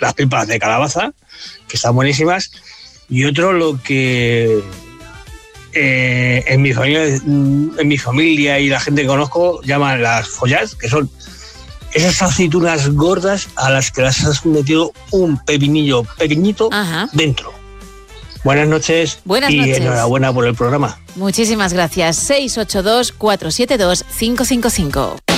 las pipas de calabaza, que están buenísimas, y otro lo que en mi familia y la gente que conozco llaman las follas, que son esas aceitunas gordas a las que las has metido un pepinillo pequeñito dentro. Buenas noches. Buenas y noches. Enhorabuena por el programa. Muchísimas gracias. 682-472-555.